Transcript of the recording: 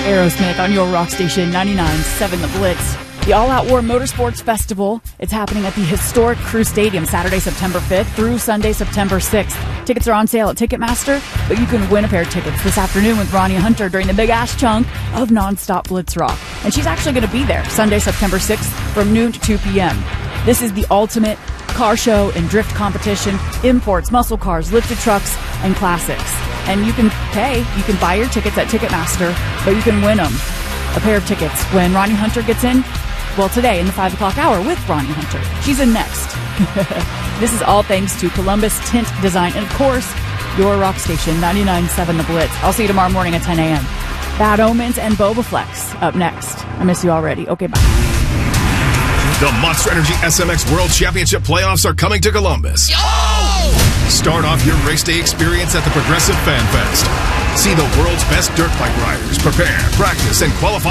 Aerosmith on your rock station 99.7 The Blitz. The All Out War Motorsports Festival. It's happening at the historic Crew Stadium Saturday, September 5th through Sunday, September 6th. Tickets are on sale at Ticketmaster, but you can win a pair of tickets this afternoon with Ronnie Hunter during the big ass chunk of Nonstop Blitz Rock. And she's actually going to be there Sunday, September 6th from noon to 2 p.m. This is the ultimate car show and drift competition, imports, muscle cars, lifted trucks, and classics. And you can buy your tickets at Ticketmaster, but you can win them. A pair of tickets when Ronnie Hunter gets in. Well, today in the 5 o'clock hour with Ronnie Hunter. She's in next. This is all thanks to Columbus Tint Design and, of course, your rock station, 99.7 The Blitz. I'll see you tomorrow morning at 10 a.m. Bad Omens and Bobaflex up next. I miss you already. Okay, bye. The Monster Energy SMX World Championship playoffs are coming to Columbus. Yo! Start off your race day experience at the Progressive Fan Fest. See the world's best dirt bike riders prepare, practice, and qualify